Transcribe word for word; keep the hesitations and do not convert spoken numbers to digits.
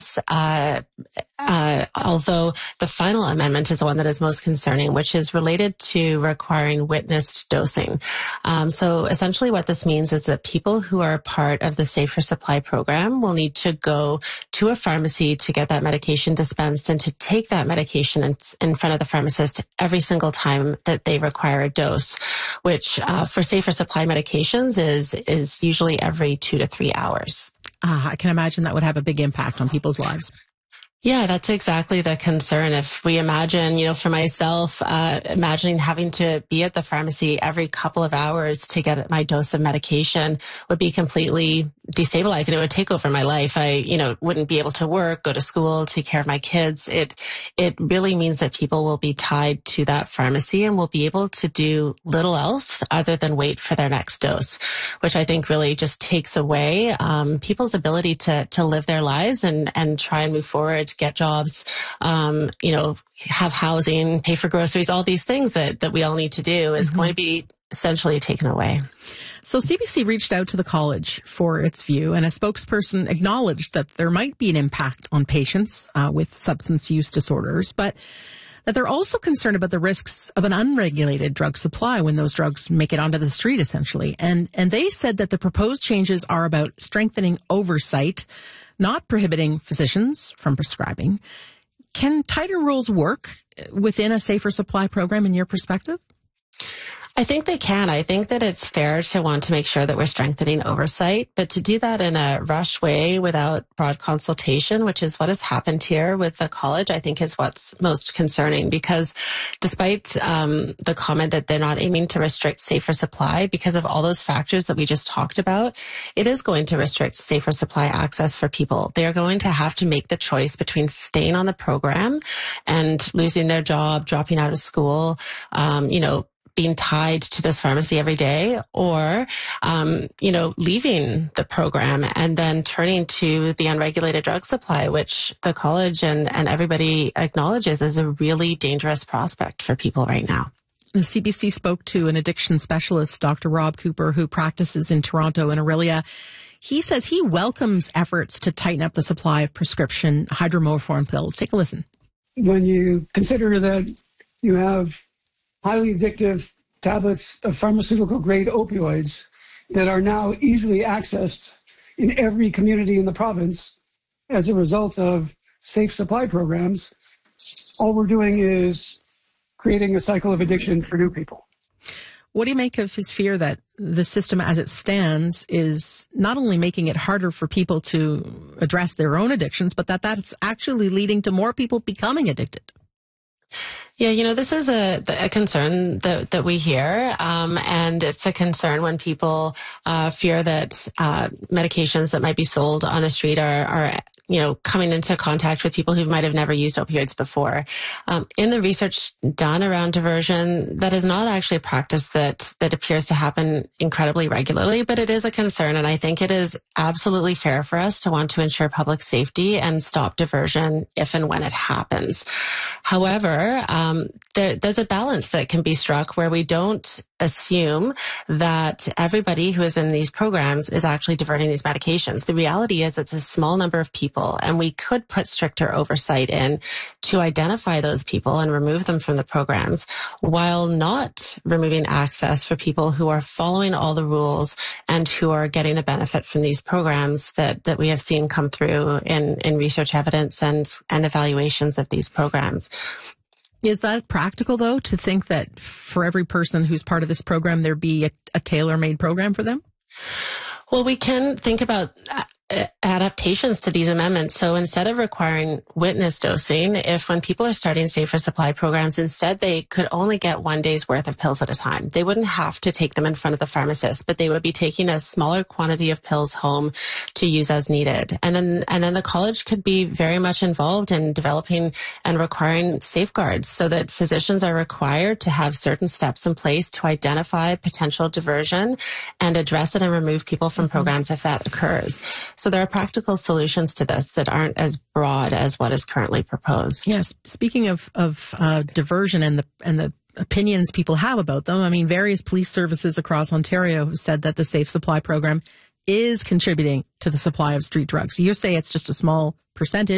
Uh, uh, although the final amendment is the one that is most concerning, which is related to requiring witnessed dosing. Um, so essentially what this means is that people who are part of the Safer Supply program will need to go to a pharmacy to get that medication dispensed and to take that medication in, in front of the pharmacist every single time that they require a dose, which uh, for Safer Supply medications is, is usually every two to three hours. Ah, I can imagine that would have a big impact on people's lives. Yeah, that's exactly the concern. If we imagine, you know, for myself, uh, imagining having to be at the pharmacy every couple of hours to get my dose of medication would be completely destabilizing. It would take over my life. I, you know, wouldn't be able to work, go to school, take care of my kids. It, it really means that people will be tied to that pharmacy and will be able to do little else other than wait for their next dose, which I think really just takes away, um, people's ability to, to live their lives and, and try and move forward, get jobs, um, you know, have housing, pay for groceries, all these things that, that we all need to do is mm-hmm. going to be essentially taken away. So C B C reached out to the college for its view, and a spokesperson acknowledged that there might be an impact on patients uh, with substance use disorders, but that they're also concerned about the risks of an unregulated drug supply when those drugs make it onto the street, essentially. And, and they said that the proposed changes are about strengthening oversight, not prohibiting physicians from prescribing. Can tighter rules work within a Safer Supply program in your perspective? I think they can. I think that it's fair to want to make sure that we're strengthening oversight, but to do that in a rush way without broad consultation, which is what has happened here with the college, I think is what's most concerning, because despite um, the comment that they're not aiming to restrict Safer Supply, because of all those factors that we just talked about, it is going to restrict Safer Supply access for people. They are going to have to make the choice between staying on the program and losing their job, dropping out of school, um, you know, being tied to this pharmacy every day, or, um, you know, leaving the program and then turning to the unregulated drug supply, which the college and, and everybody acknowledges is a really dangerous prospect for people right now. The C B C spoke to an addiction specialist, Doctor Rob Cooper, who practices in Toronto and Orillia. He says he welcomes efforts to tighten up the supply of prescription hydromorphone pills. Take a listen. When you consider that you have highly addictive tablets of pharmaceutical-grade opioids that are now easily accessed in every community in the province as a result of safe supply programs, all we're doing is creating a cycle of addiction for new people. What do you make of his fear that the system as it stands is not only making it harder for people to address their own addictions, but that that's actually leading to more people becoming addicted? Yeah, you know, this is a, a concern that, that we hear, um, and it's a concern when people uh, fear that uh, medications that might be sold on the street are, are you know, coming into contact with people who might have never used opioids before. Um, in the research done around diversion, that is not actually a practice that, that appears to happen incredibly regularly, but it is a concern, and I think it is absolutely fair for us to want to ensure public safety and stop diversion if and when it happens. However, um, there, there's a balance that can be struck where we don't assume that everybody who is in these programs is actually diverting these medications. The reality is it's a small number of people, and we could put stricter oversight in to identify those people and remove them from the programs while not removing access for people who are following all the rules and who are getting the benefit from these programs that, that we have seen come through in, in research evidence and, and evaluations of these programs. Is that practical, though, to think that for every person who's part of this program, there be a, a tailor-made program for them? Well, we can think about adaptations to these amendments. So instead of requiring witness dosing, if when people are starting Safer Supply programs, instead they could only get one day's worth of pills at a time. They wouldn't have to take them in front of the pharmacist, but they would be taking a smaller quantity of pills home to use as needed. And then, and then the college could be very much involved in developing and requiring safeguards so that physicians are required to have certain steps in place to identify potential diversion and address it and remove people from mm-hmm. programs if that occurs. So there are practical solutions to this that aren't as broad as what is currently proposed. Yes. Speaking of, of uh, diversion and the and the opinions people have about them, I mean, various police services across Ontario have said that the Safe Supply program is contributing to the supply of street drugs. You say it's just a small percentage.